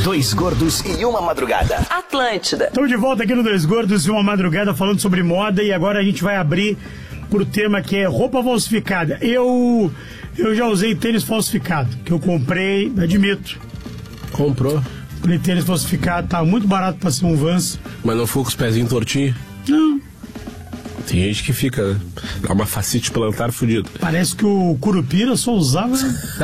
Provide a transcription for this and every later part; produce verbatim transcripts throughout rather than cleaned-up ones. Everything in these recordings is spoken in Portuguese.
Dois gordos e uma madrugada. Atlântida. Estamos de volta aqui no Dois Gordos e uma madrugada falando sobre moda e agora a gente vai abrir pro tema que é roupa falsificada. Eu, eu já usei tênis falsificado, que eu comprei, admito. Comprou? Comprei tênis falsificado, tá muito barato pra ser um Vans. Mas não ficou com os pezinhos tortinhos? Não. Tem gente que fica, né? Dá uma facite plantar fudido. Parece que o Curupira só usava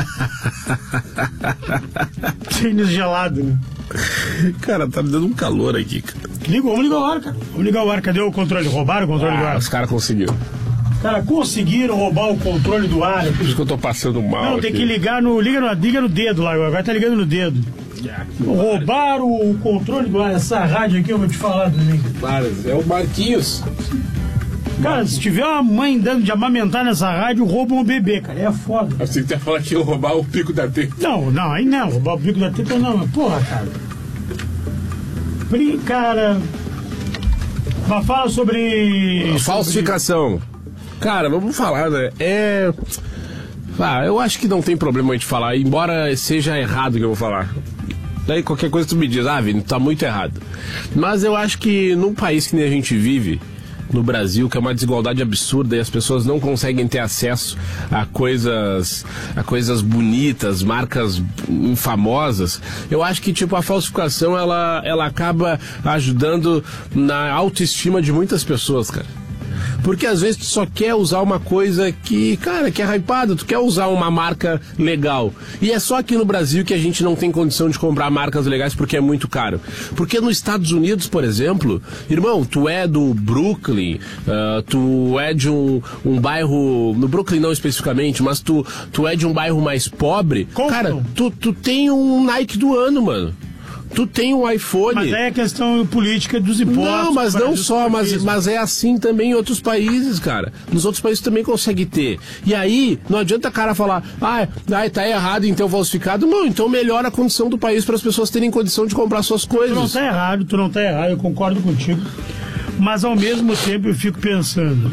tênis gelado, né? Cara, tá me dando um calor aqui, cara. Liga, vamos ligar o ar, cara. Vamos ligar o ar. Cadê o controle? Roubaram o controle Ah, do ar? os caras conseguiram. Cara, conseguiram roubar o controle do ar. Por isso que eu tô passando mal. Não, aqui. tem que ligar no. Liga no, liga no dedo lá, agora tá ligando no dedo. Roubaram o controle do ar. Essa rádio aqui eu vou te falar também. É o Marquinhos. Cara, se tiver uma mãe dando de amamentar nessa rádio, roubam um bebê, cara. É foda. Você que falar que ia roubar o pico da teta. Não, não, aí não. Roubar o pico da teta não, mas porra, cara. Brin- Cara. Mas fala sobre. Falsificação. Cara, vamos falar, né? É. Ah, eu acho que não tem problema a gente falar, embora seja errado o que eu vou falar. Daí qualquer coisa tu me diz, ah, Vini, tá muito errado. Mas eu acho que num país que nem a gente vive, no Brasil, que é uma desigualdade absurda e as pessoas não conseguem ter acesso a coisas a coisas bonitas, marcas famosas, eu acho que tipo a falsificação ela, ela acaba ajudando na autoestima de muitas pessoas, cara. Porque às vezes tu só quer usar uma coisa que, cara, que é hypada, tu quer usar uma marca legal. E é só aqui no Brasil que a gente não tem condição de comprar marcas legais porque é muito caro. Porque nos Estados Unidos, por exemplo, irmão, tu é do Brooklyn, uh, tu é de um, um bairro, no Brooklyn não especificamente, mas tu, tu é de um bairro mais pobre, Como? Cara, tu, tu tem um Nike do ano, mano. Tu tem um iPhone. Mas é a questão política dos impostos. Não, mas não só, mas, mas mas é assim também em outros países, cara. Nos outros países também consegue ter. E aí, não adianta o cara falar, ah, ah, tá errado então falsificado. Não, então melhora a condição do país para as pessoas terem condição de comprar suas coisas. Tu não tá errado, tu não tá errado, eu concordo contigo. Mas ao mesmo tempo eu fico pensando.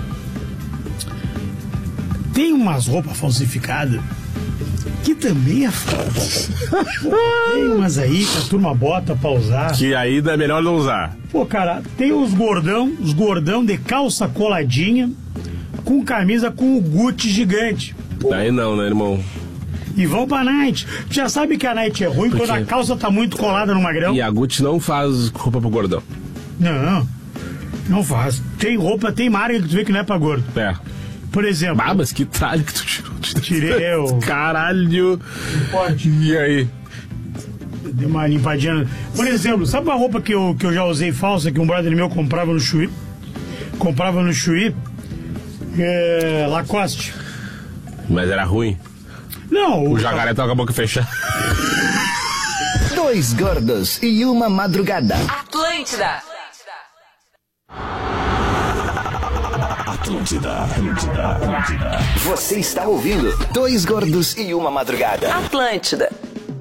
Tem umas roupas falsificadas que também é falso. Tem umas aí que a turma bota pra usar. Que aí é melhor não usar. Pô, cara, tem os gordão, os gordão de calça coladinha, com camisa com o Gucci gigante. Pô, Daí não, né, irmão? e vão pra night. Tu já sabe que a night é ruim Por quando quê? a calça tá muito colada no magrão. E a Gucci não faz roupa pro gordão. Não, não faz. Tem roupa, tem marca que tu vê que não é pra gordo. É. Por exemplo... Ah, mas que tralho que tu tirou. Tirei o... Caralho. Forte. E aí? Deu uma limpadinha. Por exemplo, sabe uma roupa que eu, que eu já usei falsa, que um brother meu comprava no Chuí? Comprava no Chuí? É, Lacoste. Mas era ruim. Não, O jacaré tava com a boca fechada. Dois gordos e uma madrugada. Atlântida. Atlântida, Atlântida, Atlântida. Você está ouvindo Dois gordos e uma madrugada. Atlântida.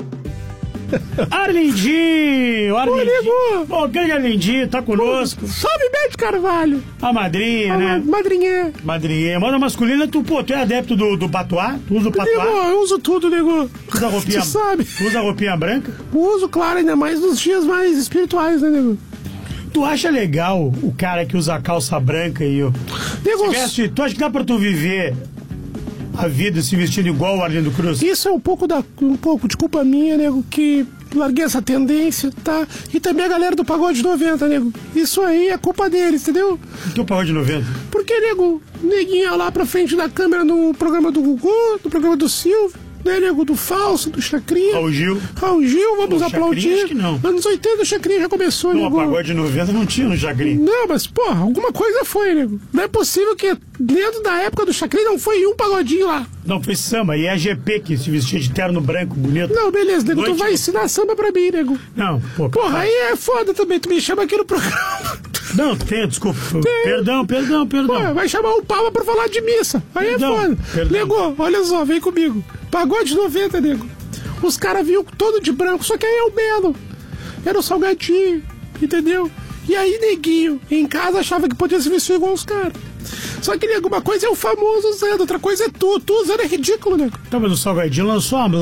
Arlindinho! Arlindinho! Ô, grande Arlindinho, tá conosco. Salve, Bete Carvalho! A madrinha, né? Madrinha! Madrinha. Moda masculina, tu, pô, tu é adepto do, do patuá? Tu usa o Nego, patuá? eu uso tudo, nego. Tu usa roupinha, Você sabe. Tu usa roupinha branca? Uso, claro, ainda mais nos dias mais espirituais, né, nego? Tu acha legal o cara que usa a calça branca e o... Nego, Veste, tu acha que dá pra tu viver a vida se vestindo igual o Arlindo Cruz? isso é um pouco, da, um pouco de culpa minha, nego, que larguei essa tendência, tá? E também a galera do Pagode noventa, nego. Isso aí é culpa deles, entendeu? Tu pagou de noventa? Porque, nego, neguinha lá pra frente da câmera no programa do Gugu, no programa do Silvio, né, nego, do Falso, do Chacrinha. Raul Gil? Raul Gil, vamos Pô, aplaudir. Chacrinha, acho que não. Anos oitenta, o Chacrinha já começou, Não, nego. pagode de noventa não tinha no Jagrin. Não, mas, porra, alguma coisa foi, nego. Não é possível que dentro da época do Chacrinha não foi um pagodinho lá. Não, foi samba. E é a G P que se vestia de terno branco, bonito. Não, beleza, nego, Noite- tu vai ensinar samba pra mim, nego. Não, pô. Porra, aí é foda também, tu me chama aqui no programa. Não, tem, desculpa. Perdão, perdão, perdão. Pô, vai chamar o Palma pra falar de missa. Aí Perdão, é foda. perdão. Nego, olha só, vem comigo. Pagode noventa, nego. Os caras vinham todo de branco, só que aí é o Belo. Era o Salgadinho, entendeu? E aí, neguinho, em casa achava que podia se vestir igual os caras. Só que, nego, uma coisa é o famoso usando, outra coisa é tu. Tu usando é ridículo, nego. Tá, mas o Salgadinho lançou uma